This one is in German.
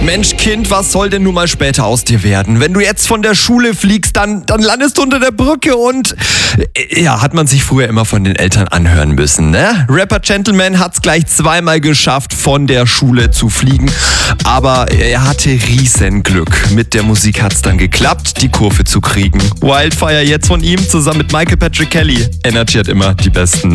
Mensch, Kind, was soll denn nun mal später aus dir werden? Wenn du jetzt von der Schule fliegst, dann landest du unter der Brücke und... Ja, hat man sich früher immer von den Eltern anhören müssen, ne? Rapper Gentleman hat's gleich zweimal geschafft, von der Schule zu fliegen. Aber er hatte riesen Glück. Mit der Musik hat's dann geklappt, die Kurve zu kriegen. Wildfire jetzt von ihm zusammen mit Michael Patrick Kelly. Energy hat immer die besten.